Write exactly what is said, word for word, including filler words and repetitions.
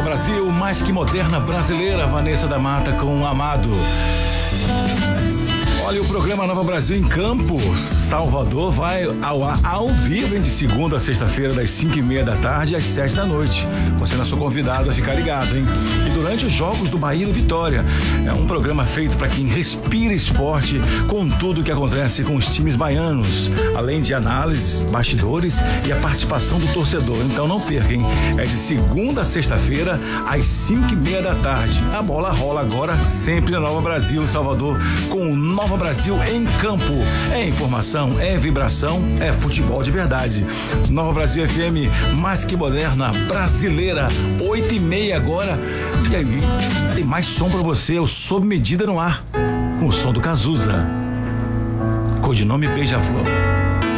Brasil, mais que moderna brasileira, Vanessa da Mata com Amado. Olha, o programa Nova Brasil em Campo, Salvador, vai ao ar ao vivo, hein, de segunda a sexta-feira, das cinco e meia da tarde às sete da noite. Você não é só convidado a ficar ligado, hein? E durante os jogos do Bahia e Vitória. É um programa feito para quem respira esporte, com tudo o que acontece com os times baianos, além de análises, bastidores e a participação do torcedor. Então não perca, hein? É de segunda a sexta-feira, às cinco e meia da tarde. A bola rola agora, sempre na Nova Brasil, Salvador, com o Nova Brasil em Campo. É informação, é vibração, é futebol de verdade. Nova Brasil F M, mais que moderna, brasileira, oito e meia agora. E aí, tem mais som pra você, o Sob Medida no ar, com o som do Cazuza. Codinome Beija-Flor.